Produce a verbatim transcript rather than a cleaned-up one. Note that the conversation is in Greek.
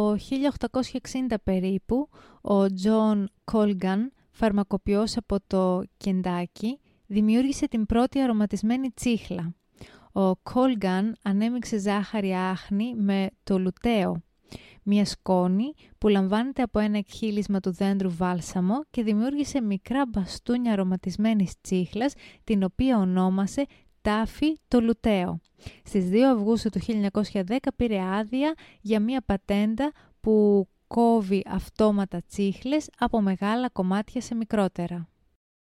Το χίλια οκτακόσια εξήντα περίπου, ο Τζον Κόλγκαν, φαρμακοποιός από το Κεντάκι, δημιούργησε την πρώτη αρωματισμένη τσίχλα. Ο Κόλγκαν ανέμειξε ζάχαρη άχνη με το λουτέο, μια σκόνη που λαμβάνεται από ένα εκχύλισμα του δέντρου βάλσαμο και δημιούργησε μικρά μπαστούνια αρωματισμένης τσίχλας, την οποία ονόμασε τάφι το λουτέο. Στις δύο Αυγούστου του χίλια εννιακόσια δέκα πήρε άδεια για μια πατέντα που κόβει αυτόματα τσίχλες από μεγάλα κομμάτια σε μικρότερα.